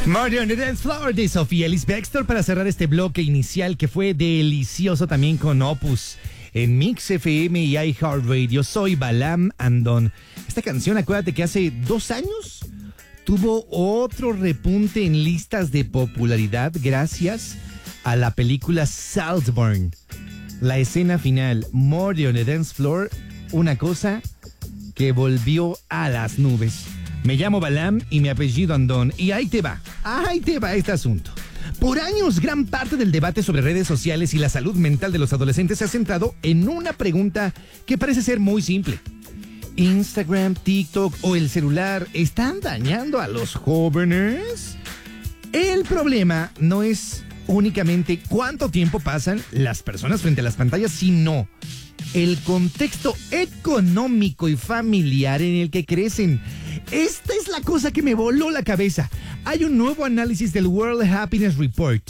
Murder on the Dance Floor de Sofía Ellis Bextor para cerrar este bloque inicial que fue delicioso también con Opus en Mix FM y iHeartRadio. Soy Balam Andón. Esta canción, acuérdate que hace 2 años tuvo otro repunte en listas de popularidad gracias a la película Saltburn. La escena final, Murder on the Dance Floor, una cosa que volvió a las nubes. Me llamo Balam y mi apellido Andón. Y ahí te va este asunto. Por años, gran parte del debate sobre redes sociales y la salud mental de los adolescentes se ha centrado en una pregunta que parece ser muy simple. ¿Instagram, TikTok o el celular están dañando a los jóvenes? El problema no es únicamente cuánto tiempo pasan las personas frente a las pantallas, sino el contexto económico y familiar en el que crecen. Esta es la cosa que me voló la cabeza. Hay un nuevo análisis del World Happiness Report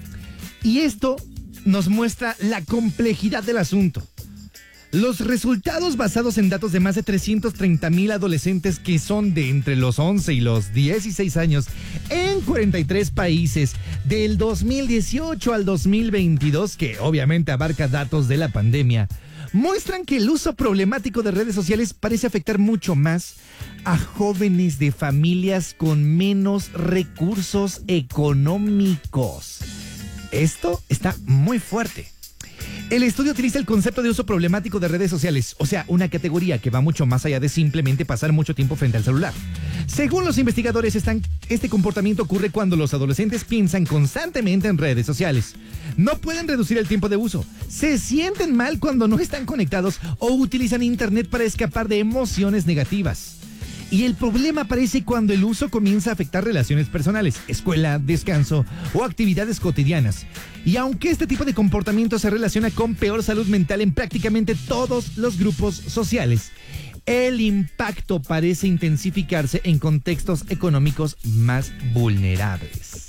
y esto nos muestra la complejidad del asunto. Los resultados basados en datos de más de 330,000 adolescentes que son de entre los 11 y los 16 años en 43 países del 2018 al 2022, que obviamente abarca datos de la pandemia, muestran que el uso problemático de redes sociales parece afectar mucho más a jóvenes de familias con menos recursos económicos. Esto está muy fuerte. El estudio utiliza el concepto de uso problemático de redes sociales, o sea, una categoría que va mucho más allá de simplemente pasar mucho tiempo frente al celular. Según los investigadores, este comportamiento ocurre cuando los adolescentes piensan constantemente en redes sociales. No pueden reducir el tiempo de uso, se sienten mal cuando no están conectados o utilizan internet para escapar de emociones negativas. Y el problema aparece cuando el uso comienza a afectar relaciones personales, escuela, descanso o actividades cotidianas. Y aunque este tipo de comportamiento se relaciona con peor salud mental en prácticamente todos los grupos sociales, el impacto parece intensificarse en contextos económicos más vulnerables.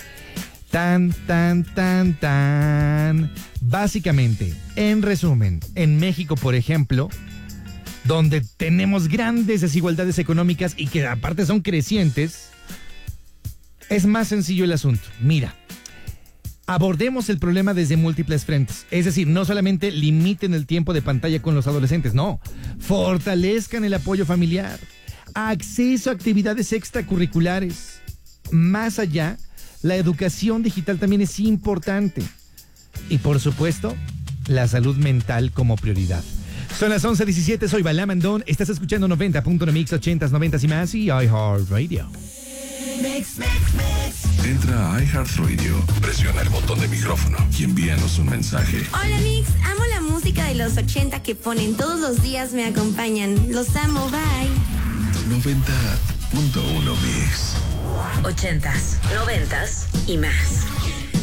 Básicamente, en resumen, en México, por ejemplo, donde tenemos grandes desigualdades económicas y que aparte son crecientes, es más sencillo el asunto. Mira, abordemos el problema desde múltiples frentes. Es decir, no solamente limiten el tiempo de pantalla con los adolescentes, no. Fortalezcan el apoyo familiar, acceso a actividades extracurriculares. Más allá, la educación digital también es importante. Y por supuesto, la salud mental como prioridad. Son las 11:17, soy Balam Andón, estás escuchando 90.1 Mix, 80s, 90s y más y iHeartRadio. Entra a iHeartRadio, presiona el botón de micrófono y envíanos un mensaje. Hola Mix, amo la música de los 80 que ponen todos los días, me acompañan. Los amo, bye. 90.1 Mix. 80s, 90s y más.